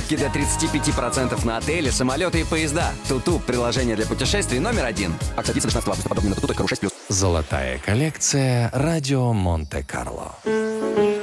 Скидки до 35% на отели, самолеты и поезда. Туту – приложение для путешествий номер 1. Акция длится до 16 августа. Подробнее на tutu.ru 6+. Золотая коллекция «Радио Монте-Карло».